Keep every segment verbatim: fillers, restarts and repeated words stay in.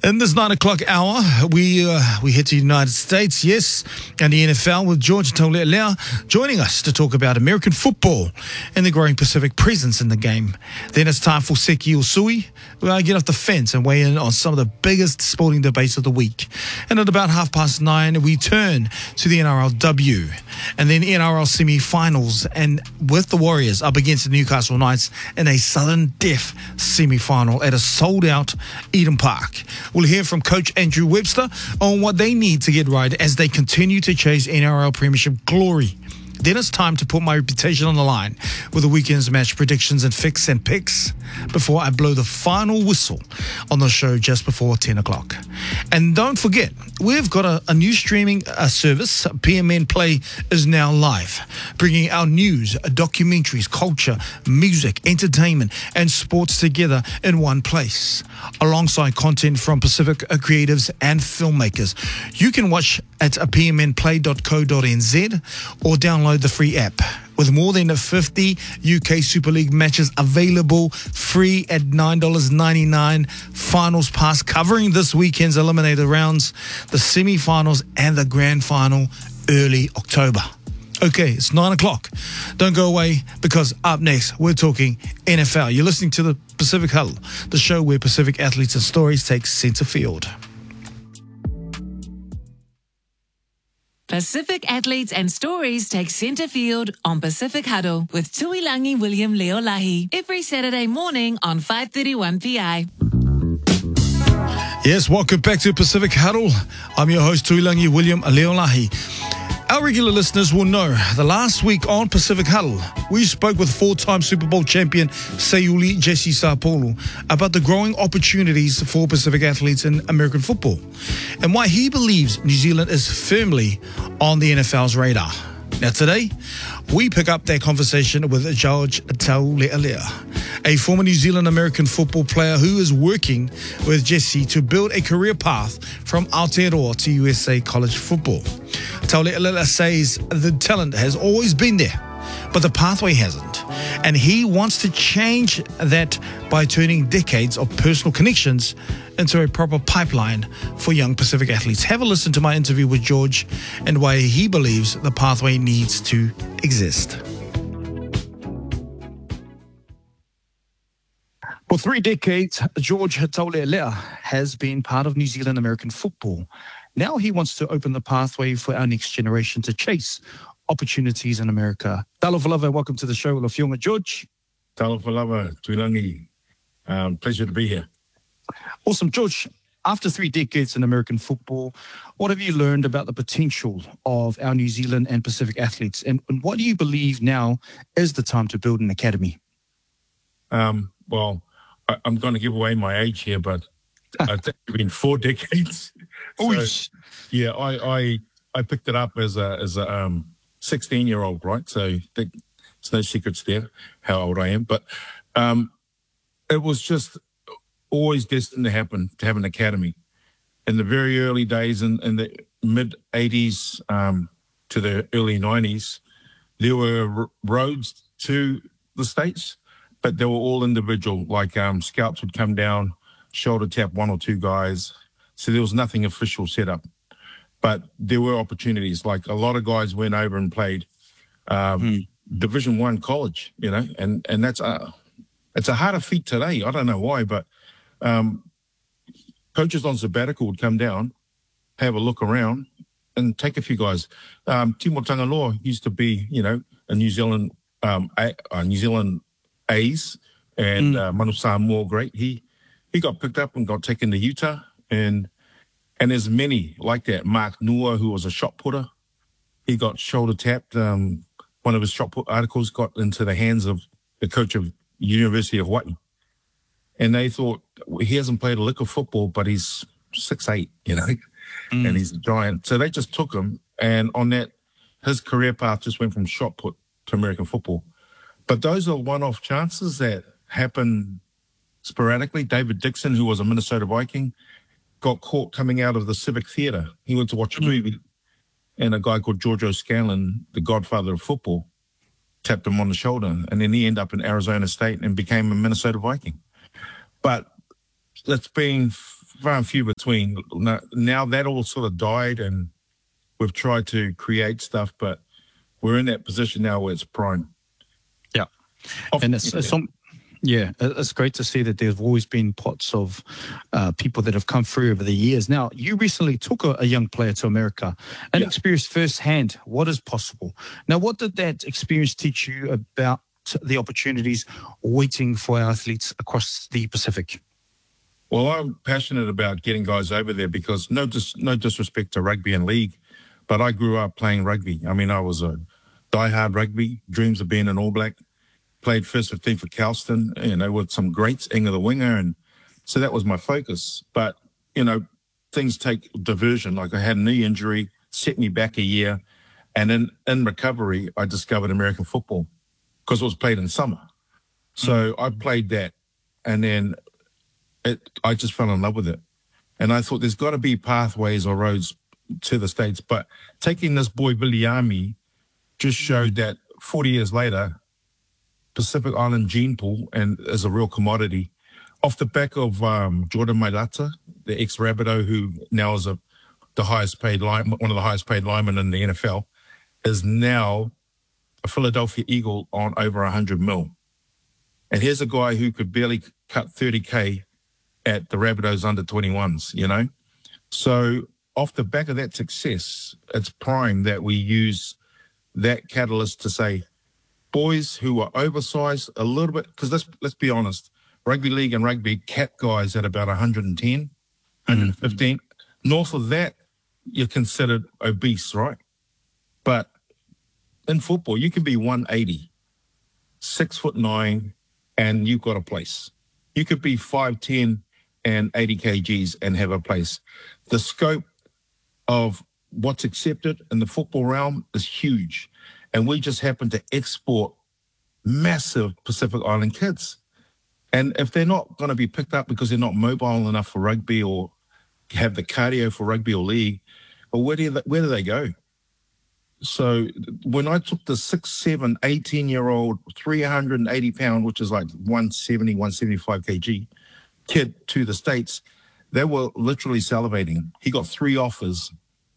In this nine o'clock hour, we uh, we head to the United States, yes, and the N F L with George Taule'elea joining us to talk about American football and the growing Pacific presence in the game. Then it's time for Seki Usui, where I get off the fence and weigh in on some of the biggest sporting debates of the week. And at about half past nine, we turn to the N R L W and then N R L semi-finals, and with the Warriors up against the Newcastle Knights in a sudden death semi-final at a sold-out Eden Park. We'll hear from Coach Andrew Webster on what they need to get right as they continue to chase N R L Premiership glory. Then it's time to put my reputation on the line with the weekend's match predictions and fix and picks before I blow the final whistle on the show just before ten o'clock. And don't forget, we've got a, a new streaming uh, service. P M N Play is now live, bringing our news, documentaries, culture, music, entertainment, and sports together in one place, alongside content from Pacific creatives and filmmakers. You can watch at p m n play dot co dot n z or download the free app. With more than fifty U K Super League matches available free at nine dollars ninety-nine, finals pass covering this weekend's eliminator rounds, the semi-finals and the grand final early October. Okay, it's nine o'clock. Don't go away, because up next, we're talking N F L. You're listening to the Pacific Huddle, the show where Pacific athletes and stories take center field. Pacific athletes and stories take center field on Pacific Huddle with Tuilangi William Leolahi every Saturday morning on five thirty-one P I. Yes, welcome back to Pacific Huddle. I'm your host, Tuilangi William Leolahi. Our regular listeners will know the last week on Pacific Huddle, we spoke with four-time Super Bowl champion Sayuli Jesse Sapolu about the growing opportunities for Pacific athletes in American football and why he believes New Zealand is firmly on the N F L's radar. Now today, we pick up that conversation with George Taule'elea, a former New Zealand American football player who is working with Jesse to build a career path from Aotearoa to U S A college football. Taule'elea says the talent has always been there, but the pathway hasn't. And he wants to change that by turning decades of personal connections into a proper pipeline for young Pacific athletes. Have a listen to my interview with George and why he believes the pathway needs to exist. For three decades, George Taule'elea has been part of New Zealand American football. Now he wants to open the pathway for our next generation to chase opportunities in America. Talofa lava, welcome to the show. Lafionga, George. Talofa lava, Tuilangi. Um, pleasure to be here. Awesome. George, after three decades in American football, what have you learned about the potential of our New Zealand and Pacific athletes? And, and what do you believe now is the time to build an academy? Um, well, I, I'm going to give away my age here, but I think it's been four decades. So, yeah, I, I I picked it up as a as a um, sixteen-year-old, right? So there's no secrets there how old I am. But um, it was just always destined to happen, to have an academy. In the very early days, in, in the mid-eighties um, to the early nineties, there were r- roads to the States, but they were all individual. Like um, scouts would come down, shoulder tap one or two guys. So there was nothing official set up. But there were opportunities. Like a lot of guys went over and played um, hmm. Division One college, you know, and, and that's a, it's a harder feat today. I don't know why, but um, coaches on sabbatical would come down, have a look around, and take a few guys. Um, Timo Tangaloa used to be, you know, a New Zealand um, a, uh, New Zealand A's, and mm. uh, Manu Samoa, great. He he got picked up and got taken to Utah, and and there's many like that. Mark Nua, who was a shot putter, he got shoulder tapped. Um, one of his shot put articles got into the hands of the coach of University of Hawaii, and they thought, he hasn't played a lick of football, but he's six eight, you know, mm. and he's a giant. So they just took him, and on that, his career path just went from shot put to American football. But those are one-off chances that happen sporadically. David Dixon, who was a Minnesota Viking, got caught coming out of the Civic Theatre. He went to watch a movie, and a guy called George O'Scallon, the godfather of football, tapped him on the shoulder, and then he ended up in Arizona State and became a Minnesota Viking. But that's been far and few between. Now, now that all sort of died, and we've tried to create stuff, but we're in that position now where it's prime. Yeah. Of, And it's, it's some, yeah, it's great to see that there's always been pots of uh, people that have come through over the years. Now, you recently took a, a young player to America and Yeah. experienced firsthand what is possible. Now, what did that experience teach you about the opportunities waiting for our athletes across the Pacific? Well, I'm passionate about getting guys over there because no dis- no disrespect to rugby and league, but I grew up playing rugby. I mean, I was a diehard rugby, dreams of being an All Black, played first fifteen for Kelston, you know, with some greats, Inga the winger, and so that was my focus. But, you know, things take diversion. Like I had a knee injury, set me back a year, and in, in recovery, I discovered American football because it was played in summer. So mm-hmm. I played that, and then it, I just fell in love with it. And I thought there's got to be pathways or roads to the States. But taking this boy, Viliami, just showed that forty years later, Pacific Island gene pool and is a real commodity. Off the back of um, Jordan Mailata, the ex-Rabbitoh, who now is a, the highest paid line, one of the highest paid linemen in the N F L, is now a Philadelphia Eagle on over one hundred mil. And here's a guy who could barely cut thirty K at the Rabbitohs under twenty-ones, you know? So off the back of that success, it's prime that we use that catalyst to say, boys who are oversized a little bit, because let's, let's be honest, rugby league and rugby cap guys at about one hundred ten, one hundred fifteen. Mm-hmm. North of that, you're considered obese, right? But in football, you can be one eighty, six foot nine, and you've got a place. You could be five ten and eighty kilograms and have a place. The scope of what's accepted in the football realm is huge. And we just happen to export massive Pacific Island kids. And if they're not going to be picked up because they're not mobile enough for rugby or have the cardio for rugby or league, well, where do, they, where do they go? So when I took the six, seven, eighteen-year-old, three hundred eighty pound, which is like one seventy, one seventy-five kilograms, kid to the States, they were literally salivating. He got three offers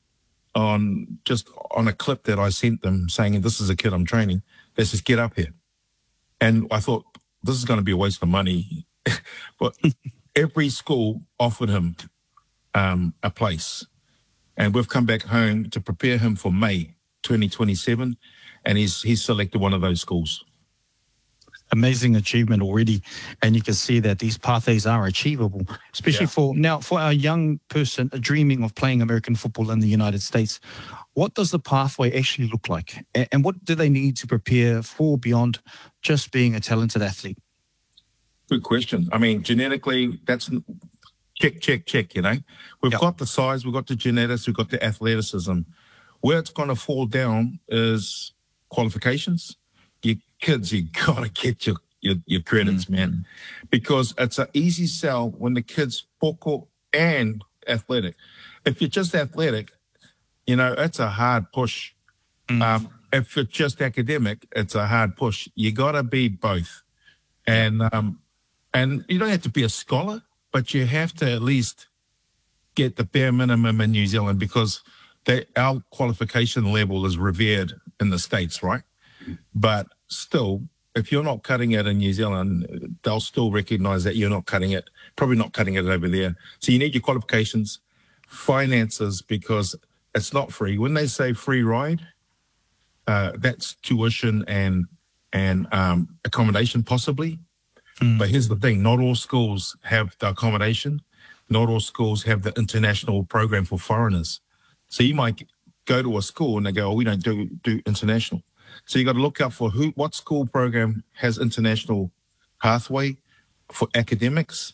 on just on a clip that I sent them saying, this is a kid I'm training. They says, get up here. And I thought, this is going to be a waste of money. But every school offered him um, a place. And we've come back home to prepare him for May twenty twenty-seven. And he's he's selected one of those schools. Amazing achievement already, and you can see that these pathways are achievable, especially yeah. for now for our young person dreaming of playing American football in the United States. What does the pathway actually look like, and what do they need to prepare for beyond just being a talented athlete? Good question. I mean, genetically, that's check, check, check. You know, we've yep. got the size, we've got the genetics, we've got the athleticism. Where it's going to fall down is qualifications. You kids, you gotta get your your, your credits, mm-hmm. man, because it's an easy sell when the kid's vocal and athletic. If you're just athletic, you know, it's a hard push. Mm-hmm. Um, if it's just academic, it's a hard push. You gotta be both, and um, and you don't have to be a scholar, but you have to at least get the bare minimum in New Zealand because they, our qualification level is revered in the States, right? But still, if you're not cutting it in New Zealand, they'll still recognize that you're not cutting it, probably not cutting it over there. So you need your qualifications, finances, because it's not free. When they say free ride, uh, that's tuition and and um, accommodation possibly. Mm. But here's the thing, not all schools have the accommodation. Not all schools have the international program for foreigners. So you might go to a school and they go, oh, we don't do, do international. So you got to look out for who, what school program has international pathway for academics,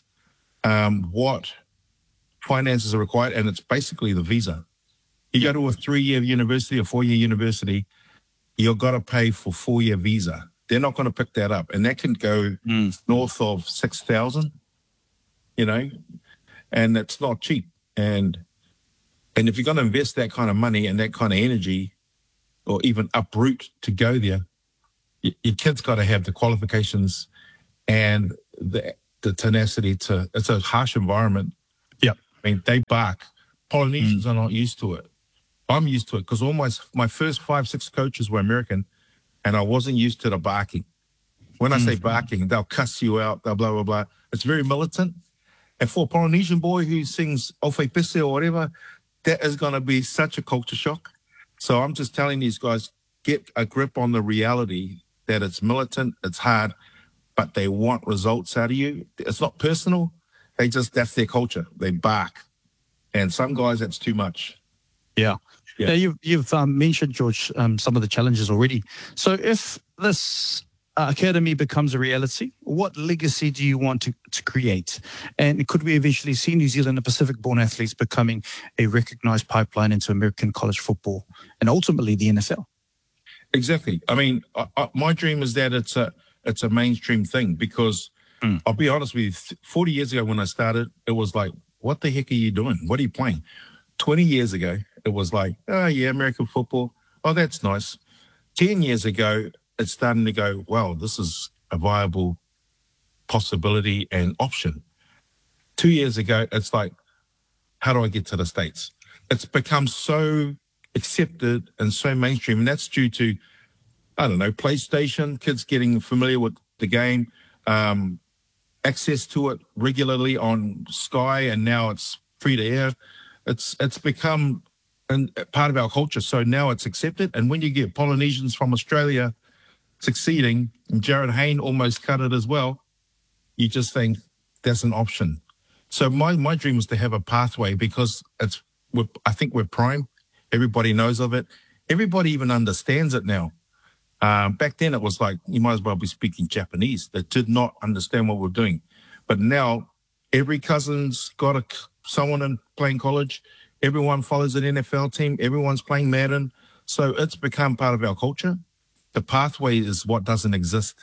um, what finances are required, and it's basically the visa. You go to a three-year university or four-year university, you've got to pay for four-year visa. They're not going to pick that up, and that can go mm. north of six thousand, you know, and it's not cheap. And and if you're going to invest that kind of money and that kind of energy, or even uproot to go there, your kid's got to have the qualifications and the the tenacity to, it's a harsh environment. Yeah. I mean, they bark. Polynesians mm. are not used to it. I'm used to it because all my, my first five, six coaches were American, and I wasn't used to the barking. When I mm. say barking, they'll cuss you out, they'll blah, blah, blah. It's very militant. And for a Polynesian boy who sings Ofe Pise or whatever, that is going to be such a culture shock. So I'm just telling these guys, get a grip on the reality that it's militant, it's hard, but they want results out of you. It's not personal. They just, that's their culture. They bark. And some guys, that's too much. Yeah. Yeah. Now, you've, you've um, mentioned, George, um, some of the challenges already. So if this uh, academy becomes a reality, what legacy do you want to, to create? And could we eventually see New Zealand and Pacific-born athletes becoming a recognized pipeline into American college football and ultimately the N F L? Exactly. I mean, I, I, my dream is that it's a, it's a mainstream thing because mm. I'll be honest with you, forty years ago when I started, it was like, what the heck are you doing? What are you playing? twenty years ago, it was like, oh, yeah, American football. Oh, that's nice. ten years ago, it's starting to go, wow, this is a viable possibility and option. Two years ago, it's like, how do I get to the States? It's become so accepted and so mainstream. And that's due to, I don't know, PlayStation, kids getting familiar with the game, um, access to it regularly on Sky, and now it's free to air. It's it's become an, part of our culture. So now it's accepted. And when you get Polynesians from Australia succeeding, and Jared Hayne almost cut it as well, you just think that's an option. So my, my dream was to have a pathway because it's we're, I think we're prime. Everybody knows of it. Everybody even understands it now. Um, back then, it was like, you might as well be speaking Japanese. They did not understand what we're doing. But now, every cousin's got a, someone in playing college. Everyone follows an N F L team. Everyone's playing Madden. So it's become part of our culture. The pathway is what doesn't exist.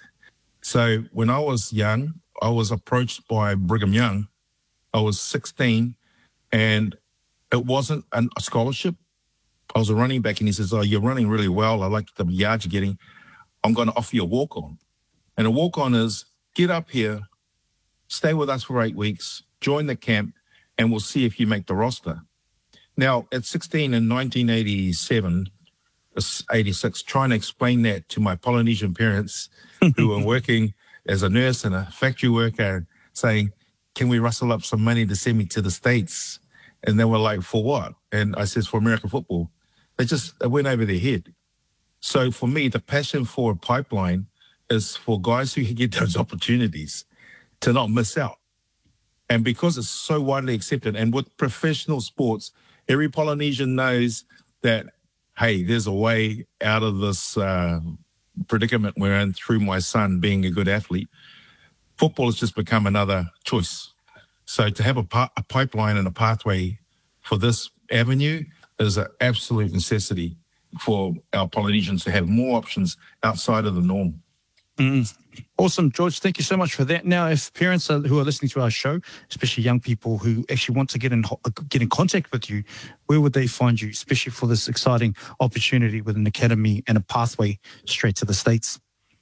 So when I was young, I was approached by Brigham Young. I was sixteen, and it wasn't an, a scholarship. I was a running back, and he says, oh, you're running really well. I like the yards you're getting. I'm going to offer you a walk-on. And a walk-on is get up here, stay with us for eight weeks, join the camp, and we'll see if you make the roster. Now, at sixteen in nineteen eighty-seven, eighty-six, trying to explain that to my Polynesian parents who were working as a nurse and a factory worker, saying, can we rustle up some money to send me to the States? And they were like, for what? And I says, for American football. They just it went over their head. So for me, the passion for a pipeline is for guys who get those opportunities to not miss out. And because it's so widely accepted, and with professional sports, every Polynesian knows that, hey, there's a way out of this uh, predicament we're in through my son being a good athlete. Football has just become another choice. So to have a, pa- a pipeline and a pathway for this avenue is an absolute necessity for our Polynesians to have more options outside of the norm. Mm. Awesome, George. Thank you so much for that. Now, if parents are, who are listening to our show, especially young people who actually want to get in get in contact with you, where would they find you, especially for this exciting opportunity with an academy and a pathway straight to the States?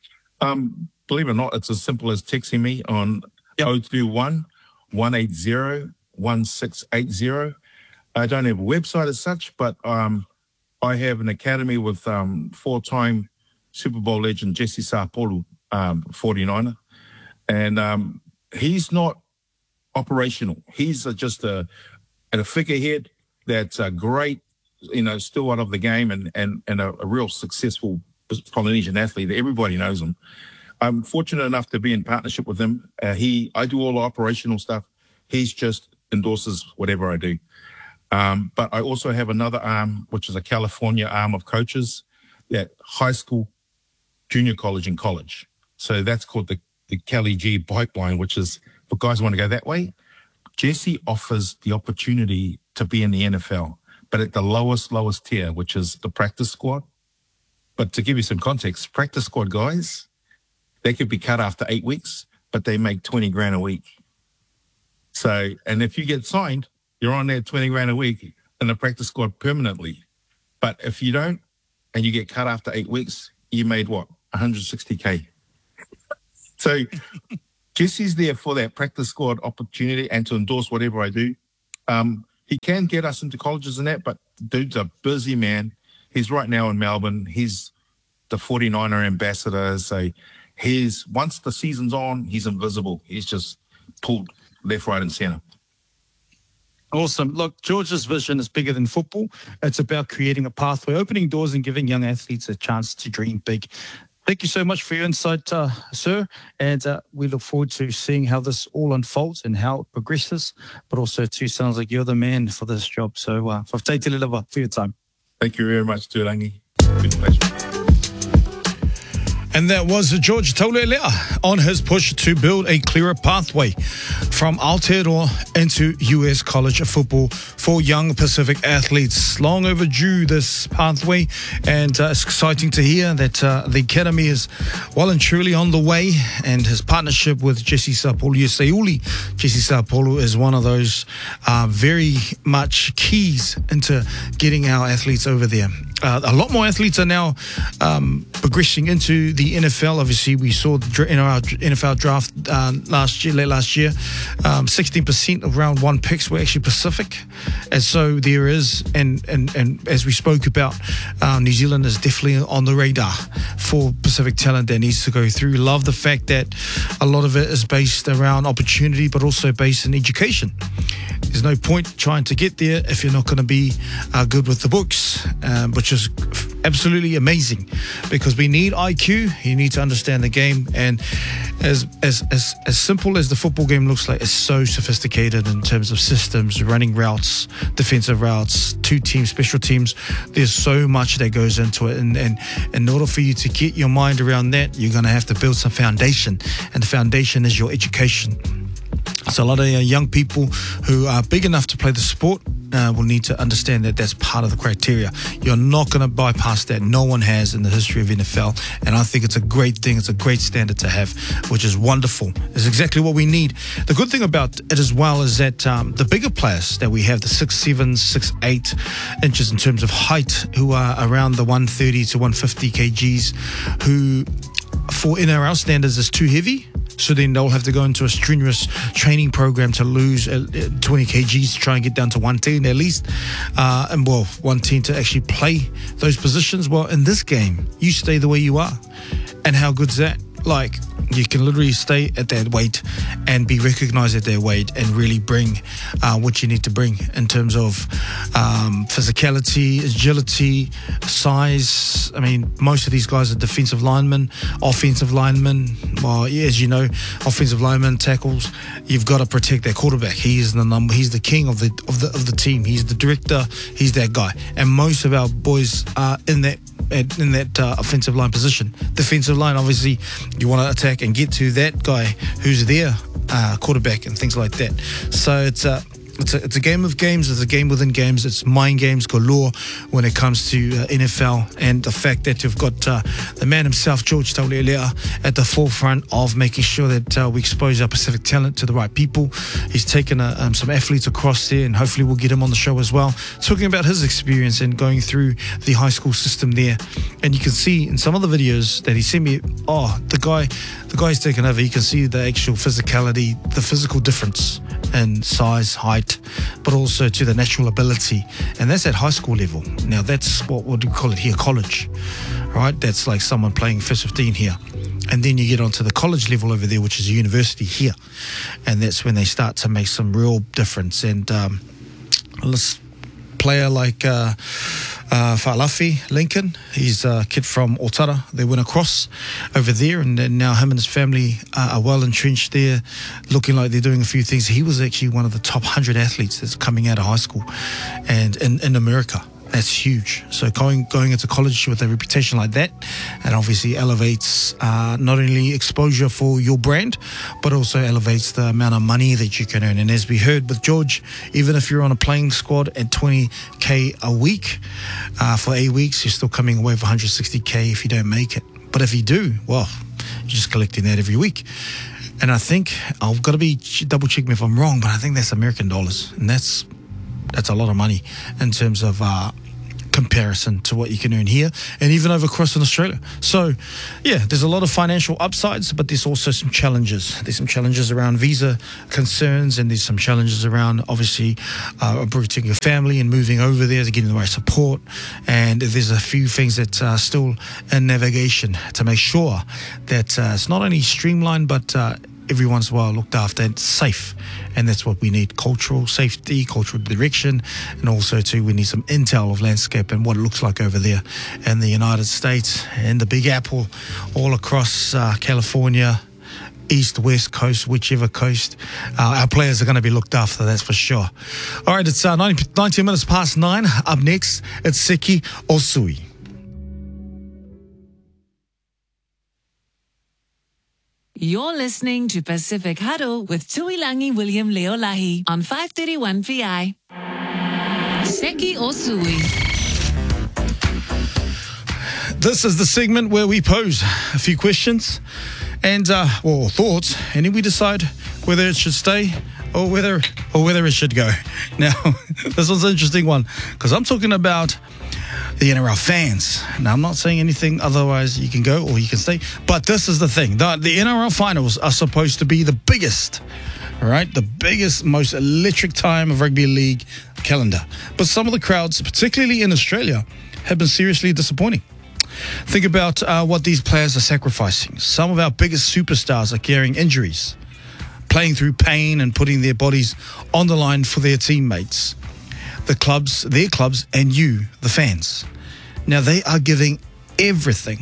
Um, believe it or not, it's as simple as texting me on yep. oh two one, one eight zero, one six eight zero. I don't have a website as such, but um, I have an academy with um, four-time Super Bowl legend Jesse Sapolu, um, forty-niner. And um, he's not operational. He's a, just a, a figurehead that's a great, you know, steward of the game and, and, and a, a real successful Polynesian athlete. Everybody knows him. I'm fortunate enough to be in partnership with him. Uh, he, I do all the operational stuff. He's just endorses whatever I do. Um, but I also have another arm, which is a California arm of coaches at high school, junior college, and college. So that's called the, the Cali G pipeline, which is for guys who want to go that way. Jesse offers the opportunity to be in the N F L, but at the lowest, lowest tier, which is the practice squad. But to give you some context, practice squad guys, they could be cut after eight weeks, but they make twenty grand a week. So, and if you get signed, you're on there twenty grand a week in the practice squad permanently. But if you don't, and you get cut after eight weeks, you made what? one hundred sixty K. So Jesse's there for that practice squad opportunity and to endorse whatever I do. Um, he can get us into colleges and that, but the dude's a busy man. He's right now in Melbourne. He's the forty-niner ambassador. So he's, once the season's on, he's invisible. He's just pulled left, right, and centre. Awesome. Look, George's vision is bigger than football. It's about creating a pathway, opening doors and giving young athletes a chance to dream big. Thank you so much for your insight, uh, sir. And uh, we look forward to seeing how this all unfolds and how it progresses. But also, too, sounds like you're the man for this job. So, uh, whaftaiti lava for your time. Thank you very much, Turangi. Been a pleasure. And that was George Taule'elea on his push to build a clearer pathway from Aotearoa into U S college football for young Pacific athletes. Long overdue, this pathway, and uh, it's exciting to hear that uh, the academy is well and truly on the way, and his partnership with Jesse Saupolu Seuli. Jesse Saupolu is one of those uh, very much keys into getting our athletes over there. Uh, a lot more athletes are now um, progressing into the N F L. Obviously, we saw the, in our N F L draft uh, last year, late last year, um, sixteen percent of round one picks were actually Pacific. And so there is, and and, and as we spoke about, uh, New Zealand is definitely on the radar for Pacific talent that needs to go through. Love the fact that a lot of it is based around opportunity, but also based in education. There's no point trying to get there if you're not going to be uh, good with the books, um, which is absolutely amazing, because we need I Q. You need to understand the game, and as as as as simple as the football game looks like, it's so sophisticated in terms of systems, running routes, defensive routes, two teams, special teams. There's so much that goes into it, and and in order for you to get your mind around that, you're going to have to build some foundation, and the foundation is your education. So a lot of uh, young people who are big enough to play the sport uh, will need to understand that that's part of the criteria. You're not going to bypass that. No one has in the history of N F L. And I think it's a great thing. It's a great standard to have, which is wonderful. It's exactly what we need. The good thing about it as well is that um, the bigger players that we have, the six seven, six eight inches in terms of height, who are around the one thirty to one fifty kgs, who for N R L standards is too heavy. So then they'll have to go into a strenuous training program to lose twenty kgs to try and get down to one ten at least. Uh, and well, one ten to actually play those positions. Well, in this game, you stay the way you are. And how good's that? Like, you can literally stay at that weight and be recognized at that weight and really bring uh, what you need to bring in terms of um, physicality, agility, size. I mean, most of these guys are defensive linemen, offensive linemen. Well, as you know, offensive linemen, tackles. You've got to protect that quarterback. He's the number. He's the king of the of the of the team. He's the director. He's that guy. And most of our boys are in that. in that uh, offensive line position. Defensive line, obviously, you want to attack and get to that guy who's their uh, quarterback and things like that. So it's a, it's a, it's a game of games. It's a game within games. It's mind games galore when it comes to uh, N F L, and the fact that you've got uh, the man himself, George Taule'elea, at the forefront of making sure that uh, we expose our Pacific talent to the right people. He's taken uh, um, some athletes across there, and hopefully we'll get him on the show as well, talking about his experience and going through the high school system there. And you can see in some of the videos that he sent me, oh, the guy, the guy's taken over. You can see the actual physicality, the physical difference in size, height, but also to the natural ability. And that's at high school level. Now, that's what would we call it here, college, right? That's like someone playing first fifteen here. And then you get onto the college level over there, which is a university here. And that's when they start to make some real difference. And um, let's player like uh, uh, Fa'alafi Lincoln, he's a kid from Otara. They went across over there, and then now him and his family uh, are well entrenched there, looking like they're doing a few things. He was actually one of the top one hundred athletes that's coming out of high school and in, in America. That's huge. So going going into college with a reputation like that, and obviously elevates uh, not only exposure for your brand, but also elevates the amount of money that you can earn. And as we heard with George, even if you're on a playing squad at twenty K a week, uh, for eight weeks, you're still coming away with one hundred sixty K if you don't make it. But if you do, well, you're just collecting that every week. And I think, I've got to be double check me if I'm wrong, but I think that's American dollars. And that's That's a lot of money in terms of uh, comparison to what you can earn here and even over across in Australia. So, yeah, there's a lot of financial upsides, but there's also some challenges. There's some challenges around visa concerns, and there's some challenges around, obviously, uh, uprooting your family and moving over there to getting the right support. And there's a few things that are still in navigation to make sure that uh, it's not only streamlined, but uh, every once in a while looked after and safe. And that's what we need: cultural safety, cultural direction, and also too we need some intel of landscape and what it looks like over there in the United States and the Big Apple, all across uh, California, east, west coast, whichever coast. Uh, our players are going to be looked after, that's for sure. All right, it's uh, nineteen minutes past nine. Up next, it's Seki Osui. You're listening to Pacific Huddle with Tuilangi William Leolahi on five thirty-one P I. Seki Osui. This is the segment where we pose a few questions and, uh, well, thoughts, and then we decide whether it should stay or whether or whether it should go. Now, this was an interesting one because I'm talking about the N R L fans. Now, I'm not saying anything, otherwise you can go or you can stay. But this is the thing. The, the N R L finals are supposed to be the biggest, all right? The biggest, most electric time of rugby league calendar. But some of the crowds, particularly in Australia, have been seriously disappointing. Think about uh, what these players are sacrificing. Some of our biggest superstars are carrying injuries, playing through pain and putting their bodies on the line for their teammates, the clubs, their clubs, and you, the fans. Now, they are giving everything.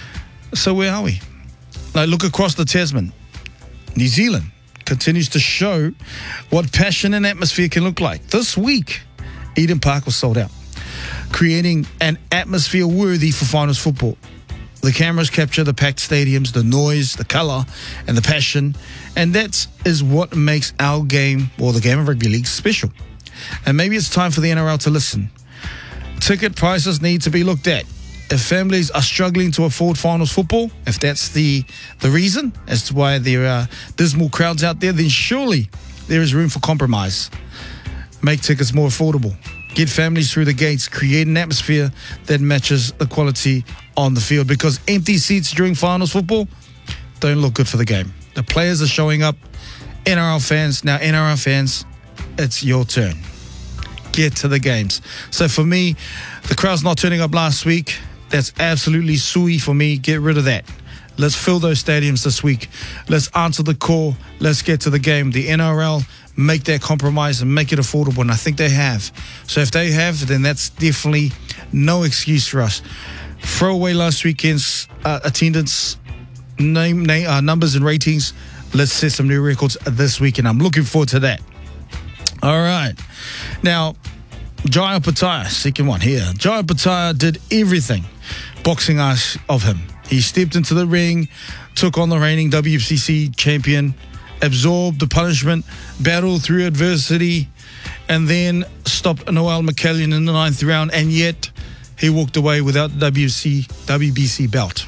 So where are we? Now, look across the Tasman. New Zealand continues to show what passion and atmosphere can look like. This week, Eden Park was sold out, creating an atmosphere worthy for finals football. The cameras capture the packed stadiums, the noise, the colour, and the passion. And that is what makes our game, or the game of rugby league, special. And maybe it's time for the N R L to listen. Ticket prices need to be looked at. If families are struggling to afford finals football, if that's the, the reason as to why there are dismal crowds out there, then surely there is room for compromise. Make tickets more affordable. Get families through the gates. Create an atmosphere that matches the quality on the field, because empty seats during finals football don't look good for the game. The players are showing up. N R L fans, now N R L fans, it's your turn. Get to the games. So for me, the crowd's not turning up last week. That's absolutely sui for me. Get rid of that. Let's fill those stadiums this week. Let's answer the call. Let's get to the game. The N R L, make that compromise and make it affordable, and I think they have. So if they have, then that's definitely no excuse for us. Throw away last weekend's uh, attendance, name, name uh, numbers and ratings. Let's set some new records this week, and I'm looking forward to that. All right. Now, Jaya Pataya, second one here. Jaya Pataya did everything boxing asked of him. He stepped into the ring, took on the reigning W C C champion, absorbed the punishment, battled through adversity, and then stopped Noel McCallion in the ninth round, and yet he walked away without the W B C belt.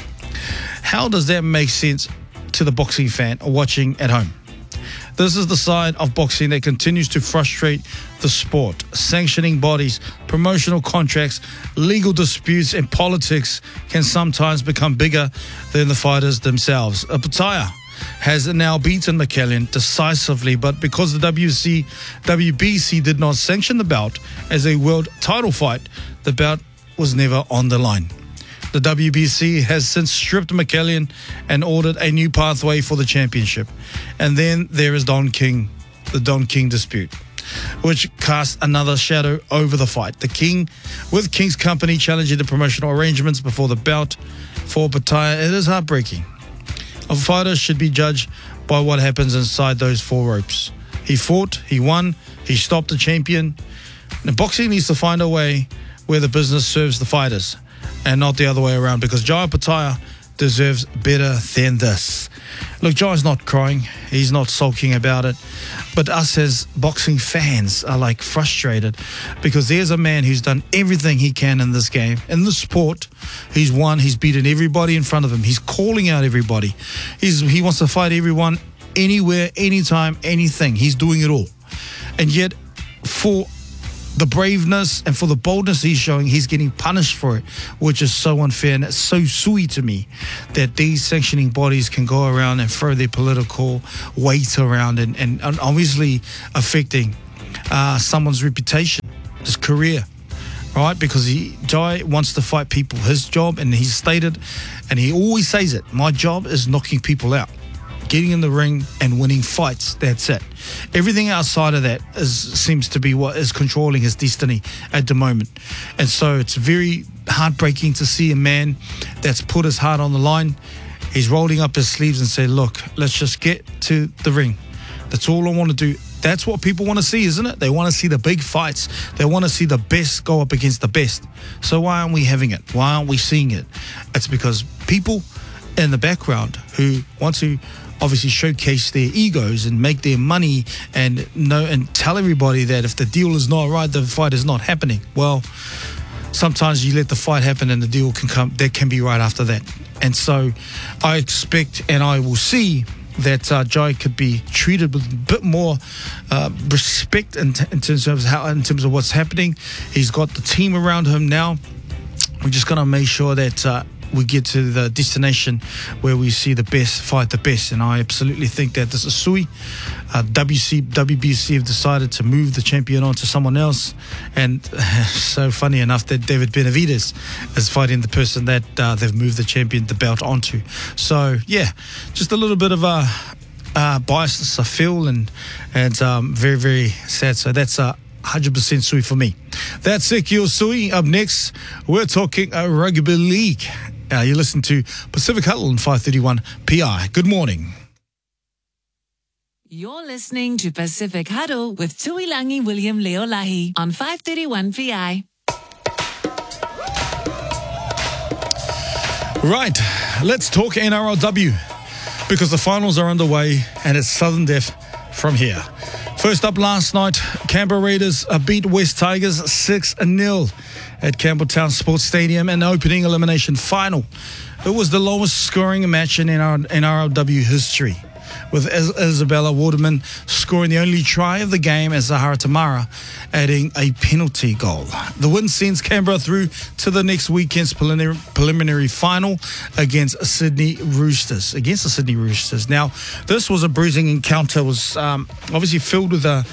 How does that make sense to the boxing fan watching at home? This is the side of boxing that continues to frustrate the sport. Sanctioning bodies, promotional contracts, legal disputes, and politics can sometimes become bigger than the fighters themselves. Pataya has now beaten McCallion decisively, but because the W C, W B C did not sanction the bout as a world title fight, the bout was never on the line. The W B C has since stripped McCallion and ordered a new pathway for the championship. And then there is Don King, the Don King dispute, which casts another shadow over the fight. The King, with King's company challenging the promotional arrangements before the bout for Pataya, it is heartbreaking. A fighter should be judged by what happens inside those four ropes. He fought, he won, he stopped the champion. And boxing needs to find a way where the business serves the fighters and not the other way around, because Jaya Pataya deserves better than this. Look, Jaya's not crying. He's not sulking about it. But us as boxing fans are like frustrated, because there's a man who's done everything he can in this game, in the sport. He's won. He's beaten everybody in front of him. He's calling out everybody. He's, he wants to fight everyone, anywhere, anytime, anything. He's doing it all. And yet, for the braveness and for the boldness he's showing, he's getting punished for it, which is so unfair. And it's so sui to me that these sanctioning bodies can go around and throw their political weight around and, and, and obviously affecting uh, someone's reputation, his career, right? Because he, Jai wants to fight people. His job, and he's stated, and he always says it, my job is knocking people out, getting in the ring and winning fights. That's it. Everything outside of that is seems to be what is controlling his destiny at the moment. And so it's very heartbreaking to see a man that's put his heart on the line. He's rolling up his sleeves and say, look, let's just get to the ring. That's all I want to do. That's what people want to see, isn't it? They want to see the big fights. They want to see the best go up against the best. So why aren't we having it? Why aren't we seeing it? It's because people in the background who want to obviously showcase their egos and make their money and know and tell everybody that if the deal is not right, the fight is not happening. Well, sometimes you let the fight happen and the deal can come, that can be right after that. And so I expect and I will see that uh, Jai could be treated with a bit more uh, respect in, t- in terms of how, in terms of what's happening. He's got the team around him now. We're just going to make sure that uh, we get to the destination where we see the best fight the best. And I absolutely think that this is sui. Uh, W C, W B C have decided to move the champion on to someone else. And so funny enough that David Benavidez is fighting the person that uh, they've moved the champion, the belt onto. So, yeah, just a little bit of a uh, biasness, I feel, and, and um, very, very sad. So that's a uh, one hundred percent sui for me. That's it, your sui. Up next, we're talking uh, rugby league. Uh, you listen to Pacific Huddle on five thirty-one P I. Good morning. You're listening to Pacific Huddle with Tuilangi William Leolahi on five thirty-one P I. Right, let's talk N R L W because the finals are underway and it's sudden death from here. First up last night, Canberra Raiders beat West Tigers six nil at Campbelltown Sports Stadium in the opening elimination final. It was the lowest scoring match in N R L W history, with Isabella Waterman scoring the only try of the game as Zahara Tamara adding a penalty goal. The win sends Canberra through to the next weekend's preliminary, preliminary final against Sydney Roosters. Against the Sydney Roosters. Now, this was a bruising encounter. It was um, obviously filled with a...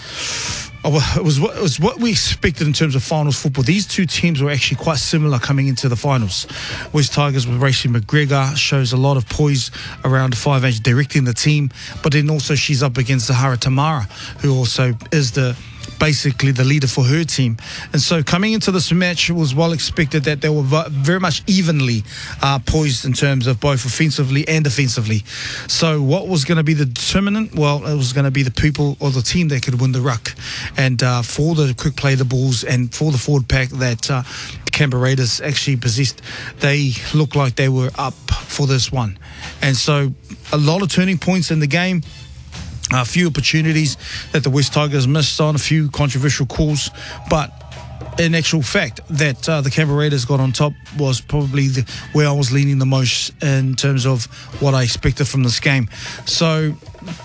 It was, what, it was what we expected in terms of finals football. These two teams were actually quite similar coming into the finals. West Tigers with Racing McGregor shows a lot of poise around the five age directing the team, but then also she's up against Zahara Tamara, who also is the basically the leader for her team. And so coming into this match, it was well expected that they were very much evenly uh, poised in terms of both offensively and defensively. So what was going to be the determinant? Well, it was going to be the people or the team that could win the ruck. And uh, for the quick play the balls and for the forward pack that uh, the Canberra Raiders actually possessed, they looked like they were up for this one. And so a lot of turning points in the game. A few opportunities that the West Tigers missed on, a few controversial calls, but in actual fact that uh, the Canberra Raiders got on top was probably the, where I was leaning the most in terms of what I expected from this game. So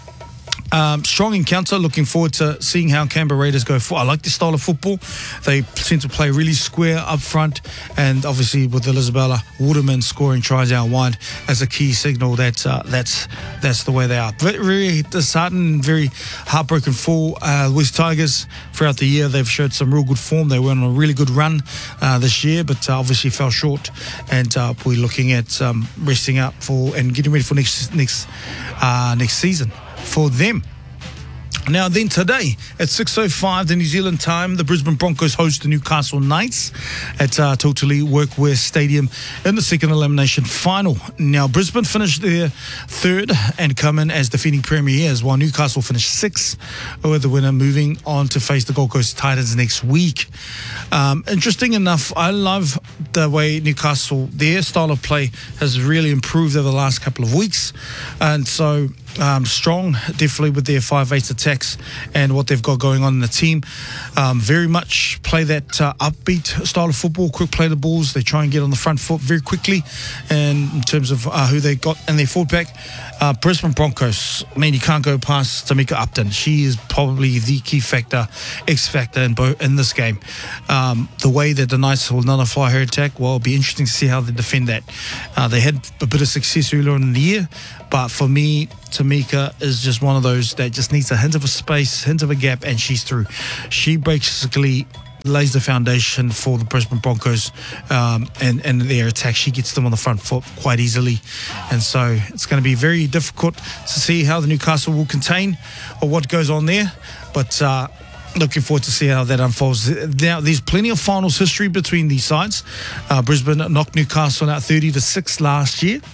Um, strong encounter. Looking forward to seeing how Canberra Raiders go for. I like this style of football. They seem to play really square up front, and obviously with Isabella Waterman scoring tries out wide as a key signal that uh, that's that's the way they are. Very disheartened, very heartbroken for uh, West Tigers throughout the year. They've showed some real good form. They went on a really good run uh, this year, but uh, obviously fell short. And uh, we're looking at um, resting up for and getting ready for next next uh, next season for them. Now then today at six oh five the New Zealand time, the Brisbane Broncos host the Newcastle Knights at uh, Totally Workwear Stadium in the second elimination final. Now Brisbane finished their third and come in as defending premiers, while Newcastle finished sixth, with the winner moving on to face the Gold Coast Titans next week. Um, interesting enough, I love the way Newcastle, their style of play has really improved over the last couple of weeks, and so um, strong, definitely with their five eight attacks and what they've got going on in the team. Um, very much play that uh, upbeat style of football, quick play the balls. They try and get on the front foot very quickly. And in terms of uh, who they got in their forward pack, uh, Brisbane Broncos, I mean, you can't go past Tamika Upton. She is probably the key factor, X factor in, bo- in this game. Um, the way that the Knights will nullify her attack, well, it'll be interesting to see how they defend that. Uh, they had a bit of success earlier in the year, but for me, Tamika is just one of those that just needs a hint of a space, hint of a gap, and she's through. She basically lays the foundation for the Brisbane Broncos um, and, and their attack. She gets them on the front foot quite easily. And so it's going to be very difficult to see how the Newcastle will contain or what goes on there. But uh, looking forward to see how that unfolds. Now, there's plenty of finals history between these sides. Uh, Brisbane knocked Newcastle out thirty to six last year.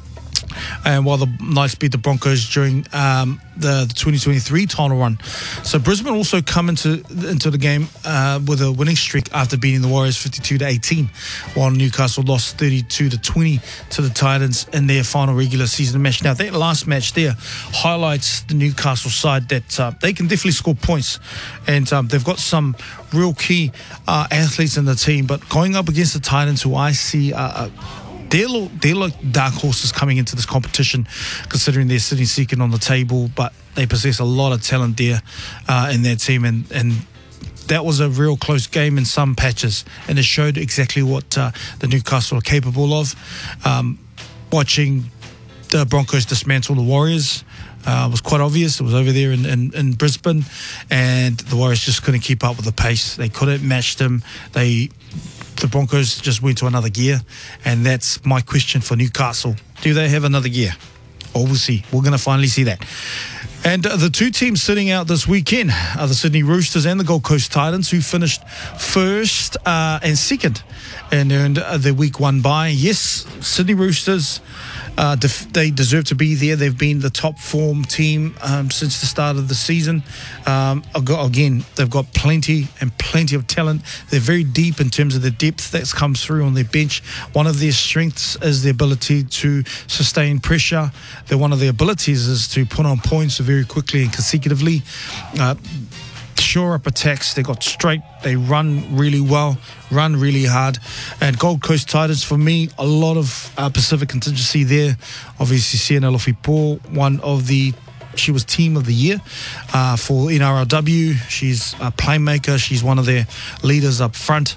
And while the Knights beat the Broncos during um, the, the twenty twenty-three title run. So Brisbane also come into into the game uh, with a winning streak after beating the Warriors fifty-two to eighteen, while Newcastle lost thirty-two to twenty to the Titans in their final regular season match. Now, that last match there highlights the Newcastle side that uh, they can definitely score points, and um, they've got some real key uh, athletes in the team. But going up against the Titans, who I see uh, They're, they're like dark horses coming into this competition, considering they're sitting second on the table, but they possess a lot of talent there uh, in their team, and, and that was a real close game in some patches, and it showed exactly what uh, the Newcastle are capable of. Um, watching the Broncos dismantle the Warriors uh, was quite obvious. It was over there in, in, in Brisbane, and the Warriors just couldn't keep up with the pace. They couldn't match them. They... The Broncos just went to another gear, and that's my question for Newcastle. Do they have another gear? Or we'll see. We're going to finally see that. And uh, the two teams sitting out this weekend are the Sydney Roosters and the Gold Coast Titans, who finished first uh, and second and earned uh, their week one bye. Yes, Sydney Roosters, uh, def- they deserve to be there. They've been the top form team um, since the start of the season. Um, again, they've got plenty and plenty of talent. They're very deep in terms of the depth that's comes through on their bench. One of their strengths is the ability to sustain pressure. They're one of their abilities is to put on points very quickly and consecutively. Uh, shore up attacks. They got straight. They run really well, run really hard. And Gold Coast Titans, for me, a lot of uh, Pacific contingency there. Obviously, Sienna Lofi-Paul, one of the She was team of the year uh, for N R L W. She's a playmaker. She's one of their leaders up front.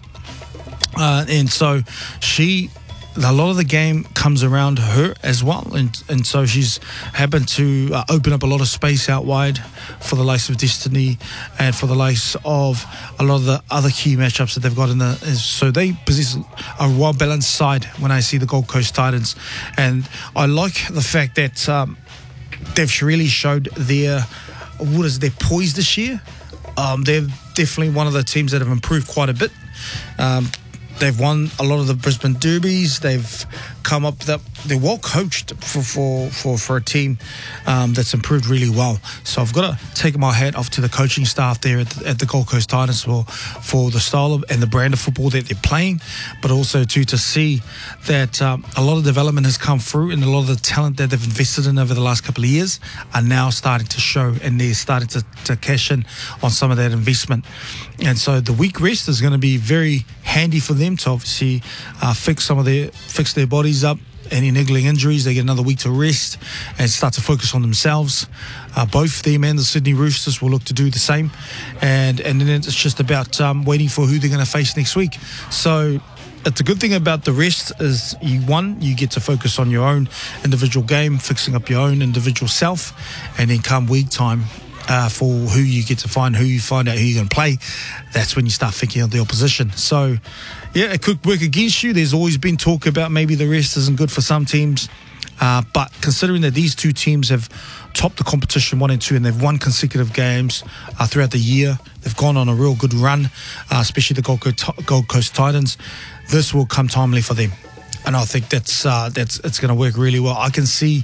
Uh, and so she... a lot of the game comes around her as well, and and so she's happened to uh, open up a lot of space out wide for the likes of Destiny and for the likes of a lot of the other key matchups that they've got in the. So they possess a well balanced side when I see the Gold Coast Titans, and I like the fact that um, they've really showed their what is their poise this year. Um, they're definitely one of the teams that have improved quite a bit. Um, They've won a lot of the Brisbane derbies. They've come up that they're well coached for for for, for a team um, that's improved really well. So I've got to take my hat off to the coaching staff there at the, at the Gold Coast Titans for for the style of, and the brand of football that they're playing, but also to to see that um, a lot of development has come through, and a lot of the talent that they've invested in over the last couple of years are now starting to show, and they're starting to, to cash in on some of that investment. And so the week rest is going to be very handy for them to obviously uh, fix some of their fix their bodies up. Any niggling injuries, they get another week to rest and start to focus on themselves. Uh, both them and the Sydney Roosters will look to do the same, and and then it's just about um, waiting for who they're going to face next week. So it's a good thing about the rest is you one you get to focus on your own individual game, fixing up your own individual self, and then come week time. Uh, for who you get to find, who you find out who you're going to play, that's when you start thinking of the opposition. So, yeah, it could work against you. There's always been talk about maybe the rest isn't good for some teams. Uh, but considering that these two teams have topped the competition one and two, and they've won consecutive games uh, throughout the year, they've gone on a real good run, uh, especially the Gold Coast, Gold Coast Titans, this will come timely for them. And I think that's uh, that's it's going to work really well. I can see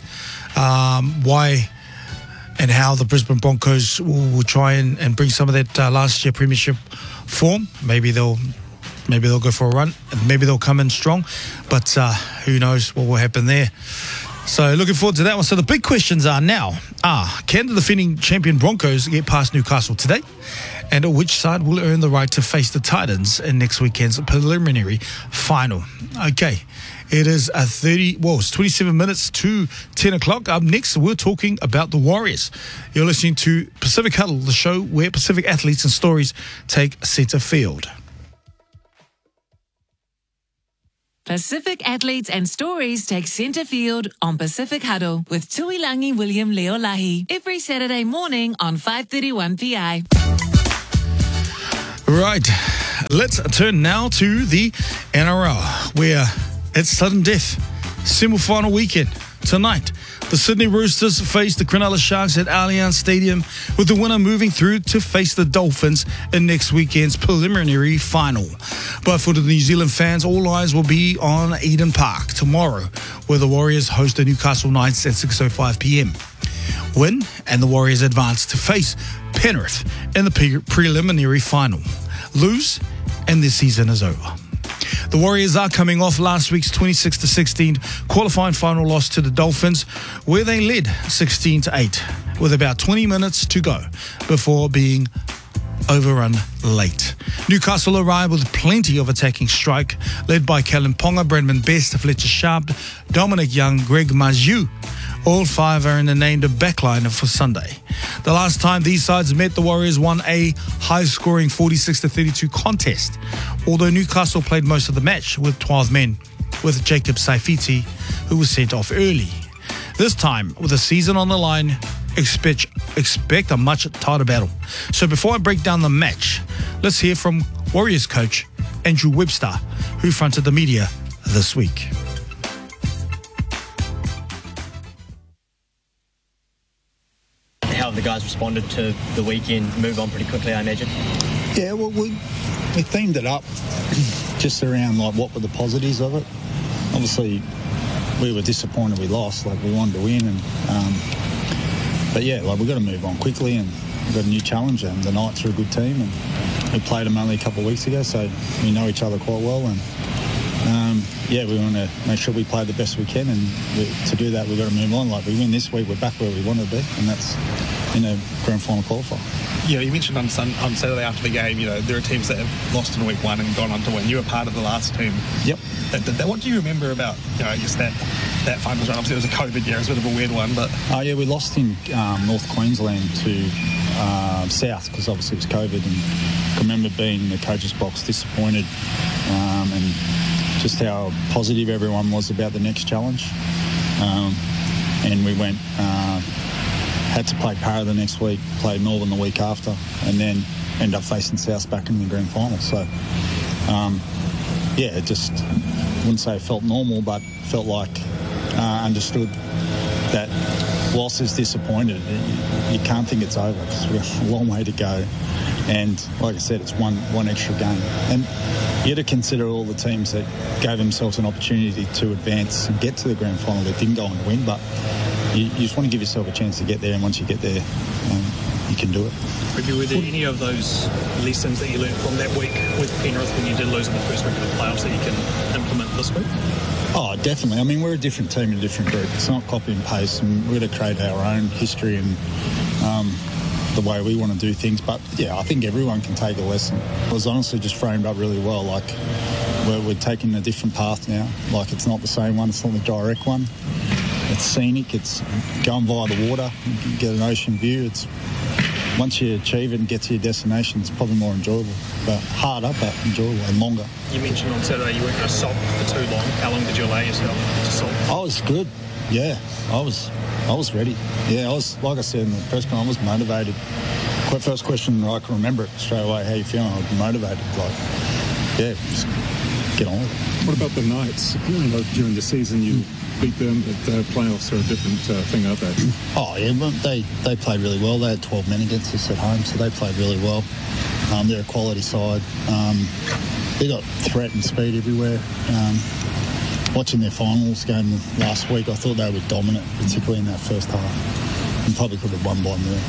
um, why... and how the Brisbane Broncos will, will try and, and bring some of that uh, last year premiership form. Maybe they'll maybe they'll go for a run, and maybe they'll come in strong, but uh, who knows what will happen there. So looking forward to that one. So the big questions are now, ah, can the defending champion Broncos get past Newcastle today? And which side will earn the right to face the Titans in next weekend's preliminary final? Okay, it is a thirty, well, it's twenty-seven minutes to ten o'clock. Up next, we're talking about the Warriors. You're listening to Pacific Huddle, the show where Pacific athletes and stories take centre field. Pacific athletes and stories take centre field on Pacific Huddle with Tuilangi William Leolahi every Saturday morning on five thirty-one P I. Right, let's turn now to the N R L, where it's sudden death. Semi-final weekend tonight. The Sydney Roosters face the Cronulla Sharks at Allianz Stadium, with the winner moving through to face the Dolphins in next weekend's preliminary final. But for the New Zealand fans, all eyes will be on Eden Park tomorrow, where the Warriors host the Newcastle Knights at six oh five p.m. Win, and the Warriors advance to face Penrith in the pre- preliminary final. Lose, and this season is over. The Warriors are coming off last week's twenty-six to sixteen qualifying final loss to the Dolphins, where they led sixteen to eight with about twenty minutes to go before being overrun late. Newcastle arrived with plenty of attacking strike, led by Callum Ponga, Brendan Best, Fletcher Sharp, Dominic Young, Greg Mazieu. All five are in the named backline for Sunday. The last time these sides met, the Warriors won a high-scoring forty-six to thirty-two contest, although Newcastle played most of the match with twelve men, with Jacob Saifiti, who was sent off early. This time, with the season on the line, expect, expect a much tighter battle. So before I break down the match, let's hear from Warriors coach Andrew Webster, who fronted the media this week. How have the guys responded to the weekend? Move on pretty quickly, I imagine. Yeah, well, we we themed it up just around like what were the positives of it. Obviously, we were disappointed we lost. Like we wanted to win, and um, but yeah, like we've got to move on quickly, and we've got a new challenger. And the Knights are a good team, and we played them only a couple of weeks ago, so we know each other quite well. And um, yeah, we want to make sure we play the best we can, and we, to do that, we've got to move on. Like we win this week, we're back where we want to be, and that's in a grand final qualifier. You know, you mentioned on, sun, on Saturday after the game, you know, there are teams that have lost in week one and gone on to win. You were part of the last team. Yep. That, that, that, what do you remember about, you know, I guess that, that finals run? Obviously, it was a COVID year. It was a bit of a weird one, but... Oh, yeah, we lost in um, North Queensland to uh, South because obviously it was COVID, and I remember being in the coach's box disappointed um, and just how positive everyone was about the next challenge. Um, and we went... Uh, had to play Para the next week, play Melbourne the week after, and then end up facing South back in the grand final. So, um, yeah, it just, wouldn't say it felt normal, but felt like uh, understood that whilst it's disappointed, you, you can't think it's over because we've got a long way to go. And like I said, it's one one extra game. And you got to consider all the teams that gave themselves an opportunity to advance and get to the grand final that didn't go on to win, but you, you just want to give yourself a chance to get there, and once you get there, um, you can do it. Were there any of those lessons that you learned from that week with Penrith when you did lose in the first week of the playoffs that you can implement this week? Oh, definitely. I mean, we're a different team in a different group. It's not copy and paste, and we're going to create our own history and um, the way we want to do things. But, yeah, I think everyone can take a lesson. It was honestly just framed up really well. Like, we're, we're taking a different path now. Like, it's not the same one. It's not the direct one. It's scenic. It's going via the water. You can get an ocean view. It's once you achieve it and get to your destination, it's probably more enjoyable. But harder, but enjoyable and longer. You mentioned on Saturday you weren't going to sulk for too long. How long did you allow yourself to sulk? I was good. Yeah, I was I was ready. Yeah, I was, like I said in the press conference, I was motivated. First question, I can remember it straight away. How you feeling? I was motivated. Like, yeah, just get on with it. What about the Knights? You know, during the season, you beat them, but the playoffs are a different uh, thing, aren't they? Oh, yeah, but they, they played really well. They had twelve men against us at home, so they played really well. Um, they're a quality side. Um, they got threat and speed everywhere. Um, watching their finals game last week, I thought they were dominant, particularly in that first half, and probably could have won by more.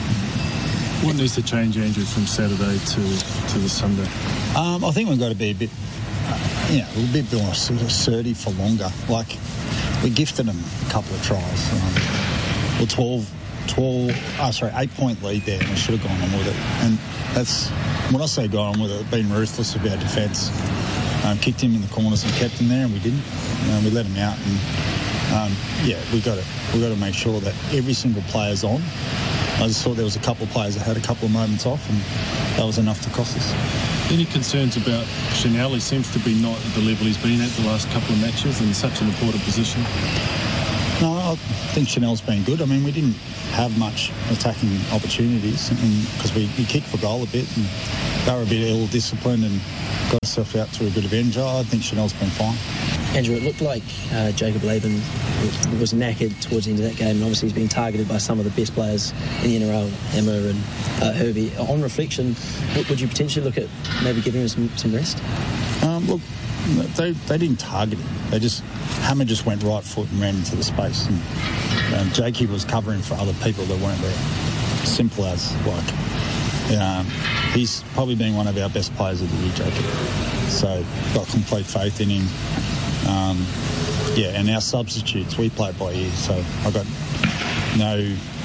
What needs to change, Andrew, from Saturday to, to the Sunday? Um, I think we've got to be a bit, you know, a bit more assertive for longer. Like, we gifted them a couple of tries. Um, well, twelve, twelve, oh, sorry, eight-point lead there, and we should have gone on with it. And that's, when I say gone on with it, being ruthless with our defence. Um, kicked him in the corners and kept him there, and we didn't. Um, we let him out, and um, yeah, we got to we got to make sure that every single player's on. I just thought there was a couple of players that had a couple of moments off, and that was enough to cost us. Any concerns about Chanel? He seems to be not at the level he's been at the last couple of matches in such an important position. No, I think Chanel's been good. I mean, we didn't have much attacking opportunities because we, we kicked for goal a bit, and they were a bit ill-disciplined and got herself out to a bit of injury. I think Chanel's been fine. Andrew, it looked like uh, Jacob Laban was knackered towards the end of that game, and obviously he's been targeted by some of the best players in the N R L, Emma and uh, Herbie. On reflection, would you potentially look at maybe giving him some, some rest? Um, look, they, they didn't target him. They just, Hammer just went right foot and ran into the space. And um, Jakey was covering for other people that weren't there. Simple as, like, um, he's probably been one of our best players of the year, Jacob. So, got complete faith in him. Um, yeah, and our substitutes, we play by ear, so I got no,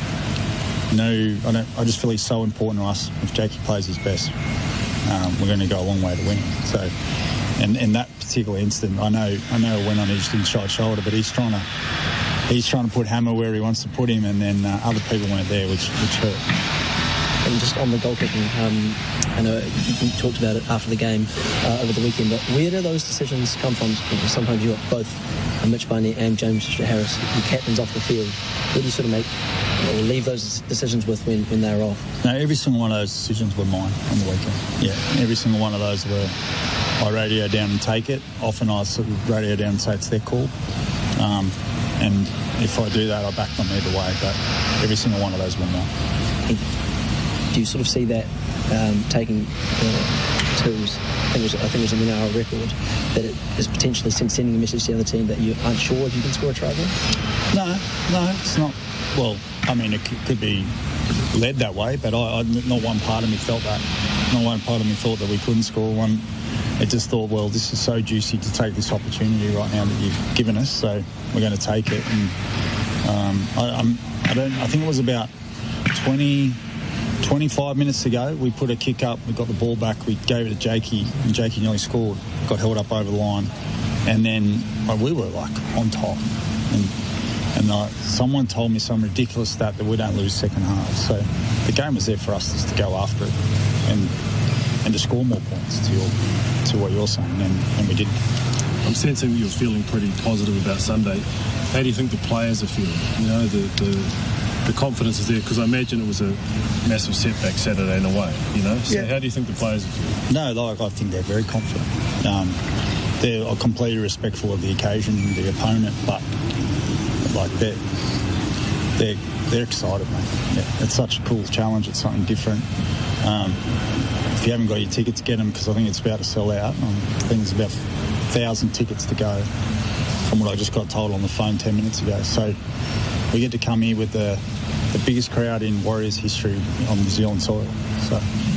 no, I don't, I just feel he's so important to us. If Jakey plays his best, um, we're going to go a long way to winning. So, and in that particular instant, I know, I know it went on his inside shoulder, but he's trying to, he's trying to put Hammer where he wants to put him, and then uh, other people weren't there, which, which hurt. And just on the goal kicking, um, I know you talked about it after the game uh, over the weekend, but where do those decisions come from? Sometimes you've got both Mitch Bunny and James Harris, your captains off the field. Where do you sort of make or leave those decisions with when, when they're off? No, every single one of those decisions were mine on the weekend. Yeah, every single one of those were, I radio down and take it. Often I sort of radio down and say it's their call. Um, and if I do that, I back them either way, but every single one of those were mine. Do you sort of see that um, taking uh, twos, I think, it was, I think it was an N R L record, that it is potentially sending a message to the other team that you aren't sure if you can score a try there? No, no, it's not. Well, I mean, it could be led that way, but I, I, not one part of me felt that. Not one part of me thought that we couldn't score one. I just thought, well, this is so juicy to take this opportunity right now that you've given us, so we're going to take it. And um, I, I'm, I don't. I think it was about twenty. twenty-five minutes ago, we put a kick up, we got the ball back, we gave it to Jakey, and Jakey nearly scored, got held up over the line, and then well, we were like on top. And, and uh, someone told me some ridiculous stat that we don't lose second half. So the game was there for us just to go after it and and to score more points to your, to what you're saying, and, and we didn't. I'm sensing you're feeling pretty positive about Sunday. How do you think the players are feeling? You know, the the the confidence is there, because I imagine it was a massive setback Saturday in a way, you know? So yeah. How do you think the players are feeling? No, like, I think they're very confident. Um, they're completely respectful of the occasion, the opponent, but like they're, they're, they're excited, mate. Yeah, it's such a cool challenge. It's something different. Um, if you haven't got your tickets, get them, because I think it's about to sell out. Um, I think there's about a thousand tickets to go from what I just got told on the phone ten minutes ago. So we get to come here with the, the biggest crowd in Warriors history on New Zealand soil. So